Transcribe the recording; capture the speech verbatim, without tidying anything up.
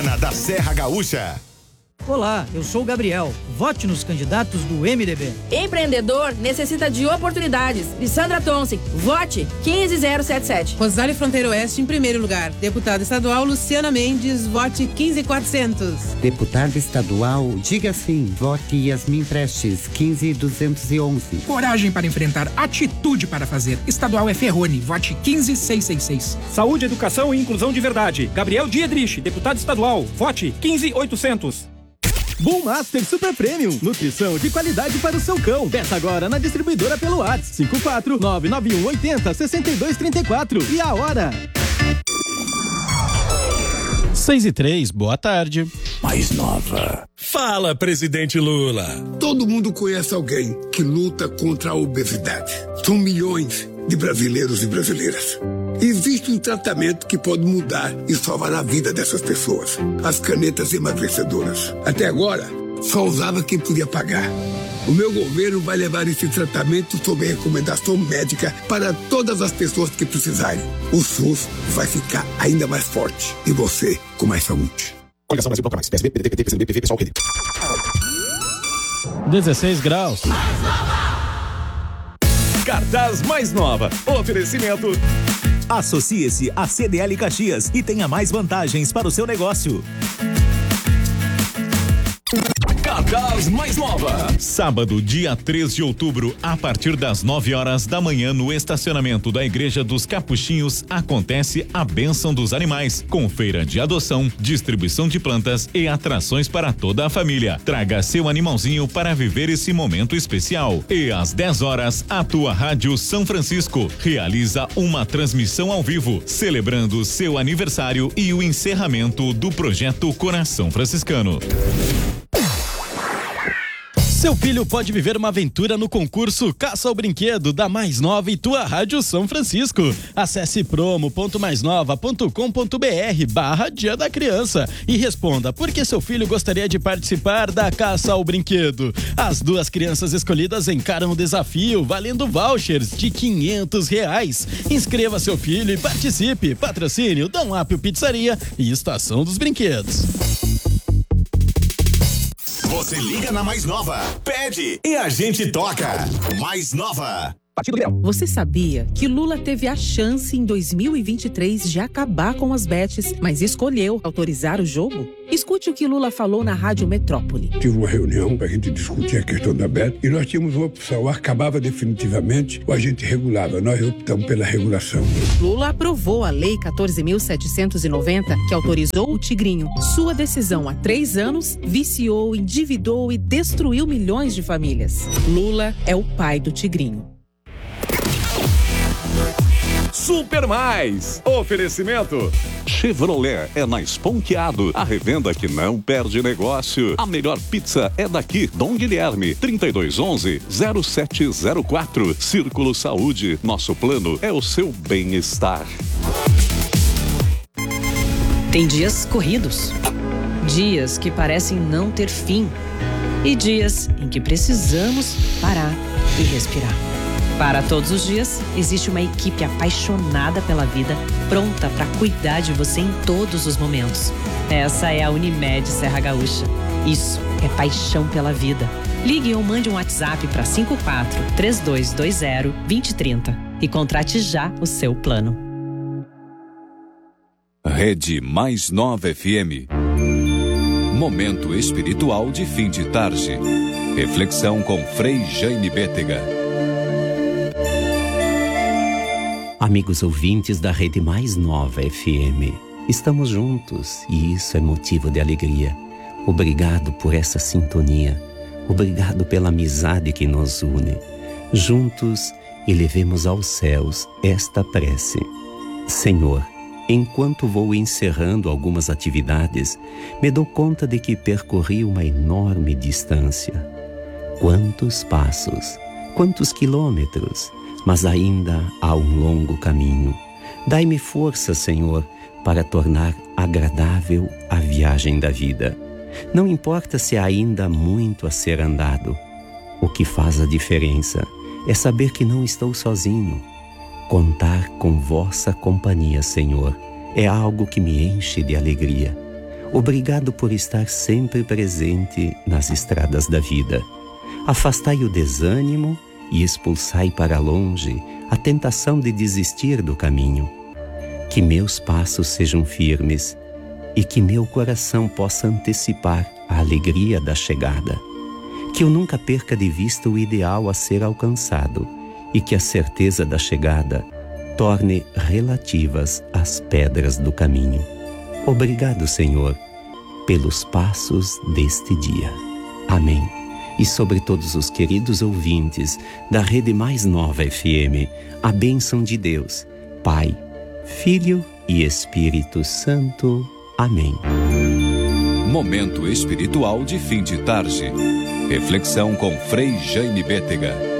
Urbana da Serra Gaúcha. Olá, eu sou o Gabriel. Vote nos candidatos do M D B. Empreendedor necessita de oportunidades. Lissandra Tonsen, vote quinze zero sete sete. Rosário Fronteira Oeste em primeiro lugar. Deputada estadual Luciana Mendes, vote quinze quatrocentos. Deputada estadual, diga sim, vote Yasmin Prestes, quinze duzentos e onze. Coragem para enfrentar, atitude para fazer. Estadual é Ferrone, vote quinze seiscentos e sessenta e seis. Saúde, educação e inclusão de verdade. Gabriel Diedrich, deputado estadual, vote quinze oitocentos. Bull Master Super Premium, nutrição de qualidade para o seu cão. Peça agora na distribuidora pelo WhatsApp cinco quatro nove nove um oito zero seis dois três quatro. E a hora? seis e três, boa tarde. Mais nova. Fala, presidente Lula. Todo mundo conhece alguém que luta contra a obesidade. São milhões de brasileiros e brasileiras. Existe um tratamento que pode mudar e salvar a vida dessas pessoas. As canetas emagrecedoras. Até agora, só usava quem podia pagar. O meu governo vai levar esse tratamento sob recomendação médica para todas as pessoas que precisarem. O SUS vai ficar ainda mais forte. E você, com mais saúde. Coligação Brasil Bloco Mais. P S B, P D T, P T, P C B, P V, Pessoal, P D. dezesseis graus. Cartaz Mais Nova. Oferecimento. Associe-se a C D L Caxias e tenha mais vantagens para o seu negócio. Cartaz Mais Nova. Sábado, dia três de outubro, a partir das nove horas da manhã, no estacionamento da Igreja dos Capuchinhos, acontece a Bênção dos Animais, com feira de adoção, distribuição de plantas e atrações para toda a família. Traga seu animalzinho para viver esse momento especial. E às dez horas, a tua Rádio São Francisco realiza uma transmissão ao vivo, celebrando seu aniversário e o encerramento do projeto Coração Franciscano. Seu filho pode viver uma aventura no concurso Caça ao Brinquedo da Mais Nova e tua Rádio São Francisco. Acesse promo ponto mais nova ponto com ponto br barra Dia da Criança e responda por que seu filho gostaria de participar da Caça ao Brinquedo. As duas crianças escolhidas encaram o desafio valendo vouchers de quinhentos reais. Inscreva seu filho e participe. Patrocínio Dom Apio Pizzaria e Estação dos Brinquedos. Você liga na Mais Nova, pede e a gente toca. Mais Nova. Você sabia que Lula teve a chance em dois mil e vinte e três de acabar com as bets, mas escolheu autorizar o jogo? Escute o que Lula falou na Rádio Metrópole. Tive uma reunião para a gente discutir a questão da bet e nós tínhamos uma opção, ou acabava definitivamente ou a gente regulava. Nós optamos pela regulação. Lula aprovou a Lei quatorze mil setecentos e noventa, que autorizou o Tigrinho. Sua decisão há três anos viciou, endividou e destruiu milhões de famílias. Lula é o pai do Tigrinho. Super Mais. Oferecimento. Chevrolet é na Esponqueado, a revenda que não perde negócio. A melhor pizza é daqui, Dom Guilherme, trinta e dois onze, zero sete zero quatro. Círculo Saúde, nosso plano é o seu bem-estar. Tem dias corridos, dias que parecem não ter fim e dias em que precisamos parar e respirar. Para todos os dias, existe uma equipe apaixonada pela vida, pronta para cuidar de você em todos os momentos. Essa é a Unimed Serra Gaúcha. Isso é paixão pela vida. Ligue ou mande um WhatsApp para cinco quatro três dois dois zero dois zero três zero e contrate já o seu plano. Rede Mais Nova F M. Momento espiritual de fim de tarde. Reflexão com Frei Jaime Bétega. Amigos ouvintes da Rede Mais Nova F M, estamos juntos e isso é motivo de alegria. Obrigado por essa sintonia, obrigado pela amizade que nos une. Juntos elevemos aos céus esta prece. Senhor, enquanto vou encerrando algumas atividades, me dou conta de que percorri uma enorme distância. Quantos passos, quantos quilômetros, mas ainda há um longo caminho. Dai-me força, Senhor, para tornar agradável a viagem da vida. Não importa se há ainda muito a ser andado. O que faz a diferença é saber que não estou sozinho. Contar com vossa companhia, Senhor, é algo que me enche de alegria. Obrigado por estar sempre presente nas estradas da vida. Afastai o desânimo e expulsai para longe a tentação de desistir do caminho. Que meus passos sejam firmes e que meu coração possa antecipar a alegria da chegada. Que eu nunca perca de vista o ideal a ser alcançado e que a certeza da chegada torne relativas as pedras do caminho. Obrigado, Senhor, pelos passos deste dia. Amém. E sobre todos os queridos ouvintes da Rede Mais Nova F M, a bênção de Deus, Pai, Filho e Espírito Santo. Amém. Momento espiritual de fim de tarde. Reflexão com Frei Jaime Bétega.